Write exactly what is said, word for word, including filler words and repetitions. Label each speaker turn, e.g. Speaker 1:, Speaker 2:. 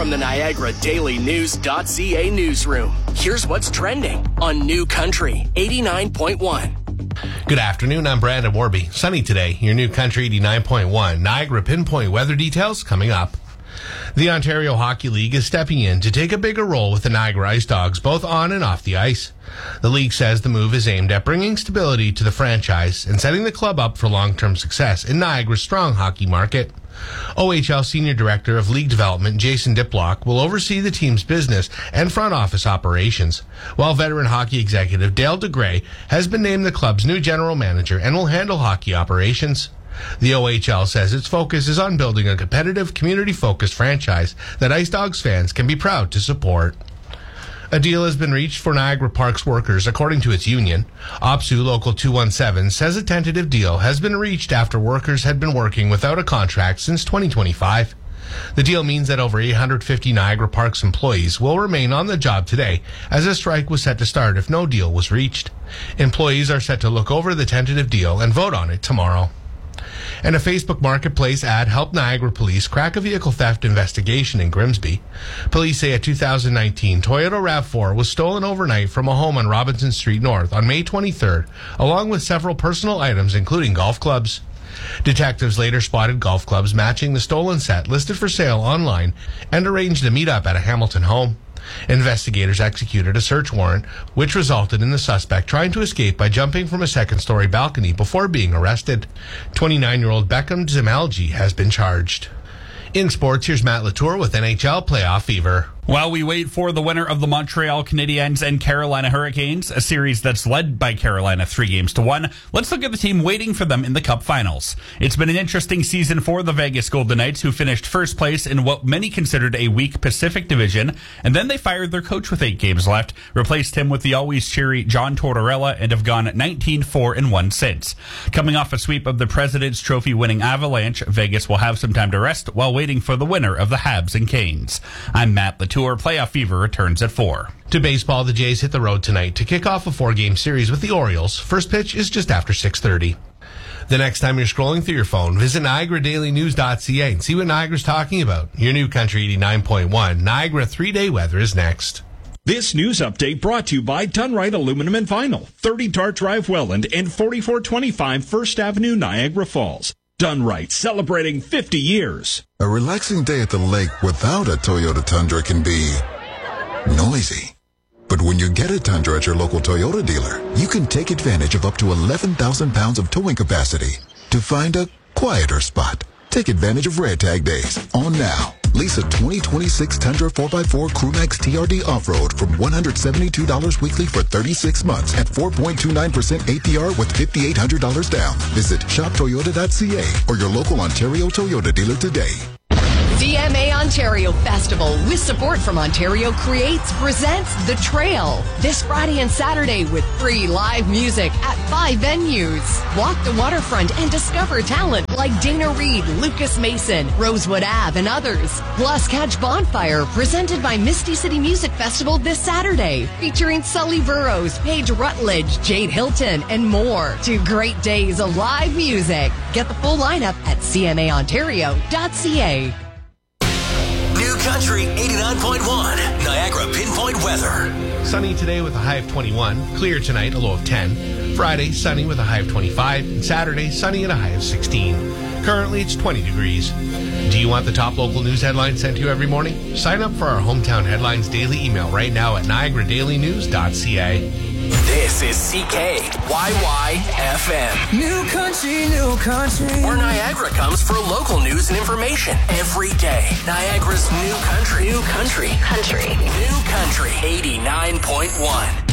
Speaker 1: From the Niagara Daily News.ca newsroom, here's what's trending on New Country eighty-nine point one.
Speaker 2: Good afternoon, I'm Brandon Warby. Sunny today, your New Country eighty-nine point one. Niagara pinpoint weather details coming up. The Ontario Hockey League is stepping in to take a bigger role with the Niagara Ice Dogs, both on and off the ice. The league says the move is aimed at bringing stability to the franchise and setting the club up for long-term success in Niagara's strong hockey market. O H L Senior Director of League Development Jason Diplock will oversee the team's business and front office operations, while veteran hockey executive Dale DeGray has been named the club's new general manager and will handle hockey operations. The O H L says its focus is on building a competitive, community-focused franchise that Ice Dogs fans can be proud to support. A deal has been reached for Niagara Parks workers, according to its union. OPSU Local two one seven says a tentative deal has been reached after workers had been working without a contract since twenty twenty-five. The deal means that over eight hundred fifty Niagara Parks employees will remain on the job today, as a strike was set to start if no deal was reached. Employees are set to look over the tentative deal and vote on it tomorrow. And a Facebook Marketplace ad helped Niagara Police crack a vehicle theft investigation in Grimsby. Police say a two thousand nineteen Toyota RAV four was stolen overnight from a home on Robinson Street North on May twenty-third, along with several personal items, including golf clubs. Detectives later spotted golf clubs matching the stolen set listed for sale online and arranged a meet-up at a Hamilton home. Investigators executed a search warrant, which resulted in the suspect trying to escape by jumping from a second-story balcony before being arrested. twenty-nine-year-old Beckham Zimalji has been charged. In sports, here's Matt Latour with N H L Playoff Fever.
Speaker 3: While we wait for the winner of the Montreal Canadiens and Carolina Hurricanes, a series that's led by Carolina three games to one, let's look at the team waiting for them in the Cup Finals. It's been an interesting season for the Vegas Golden Knights, who finished first place in what many considered a weak Pacific Division, and then they fired their coach with eight games left, replaced him with the always cheery John Tortorella, and have gone nineteen four and one since. Coming off a sweep of the President's Trophy winning Avalanche, Vegas will have some time to rest while waiting for the winner of the Habs and Canes. I'm Matt Latour. Playoff Fever returns at four.
Speaker 2: To baseball, the Jays hit the road tonight to kick off a four-game series with the Orioles. First pitch is just after six thirty. The next time you're scrolling through your phone, visit Niagara Daily News dot C A and see what Niagara's talking about. Your New Country eighty-nine point one. Niagara three-day weather is next.
Speaker 4: This news update brought to you by Dunright Aluminum and Vinyl, thirty Dart Drive, Welland, and forty-four twenty-five First Avenue, Niagara Falls. Dunright, celebrating fifty years.
Speaker 5: A relaxing day at the lake without a Toyota Tundra can be noisy. But when you get a Tundra at your local Toyota dealer, you can take advantage of up to eleven thousand pounds of towing capacity to find a quieter spot. Take advantage of Red Tag Days on now. Lease a twenty twenty-six Tundra four by four Crewmax T R D Off-Road from one hundred seventy-two dollars weekly for thirty-six months at four point two nine percent A P R with five thousand eight hundred dollars down. Visit shop toyota dot C A or your local Ontario Toyota dealer today.
Speaker 6: V M A Ontario Festival, with support from Ontario Creates, presents The Trail this Friday and Saturday with free live music at five venues. Walk the waterfront and discover talent like Dana Reed, Lucas Mason, Rosewood Ave, and others. Plus, catch Bonfire, presented by Misty City Music Festival this Saturday, featuring Sully Burrows, Paige Rutledge, Jade Hilton, and more. Two great days of live music. Get the full lineup at C M A Ontario dot C A.
Speaker 1: New Country eighty-nine point one. Niagara pinpoint weather.
Speaker 2: Sunny today with a high of twenty-one. Clear tonight, a low of ten. Friday, sunny with a high of twenty-five. And Saturday, sunny and a high of sixteen. Currently, it's twenty degrees. Do you want the top local news headlines sent to you every morning? Sign up for our Hometown Headlines daily email right now at Niagara Daily News dot C A.
Speaker 1: This is C K Y Y F M.
Speaker 7: New Country, New Country.
Speaker 1: Where Niagara comes for local news and information every day. Niagara's New Country. New Country. Country. New Country eighty-nine point one.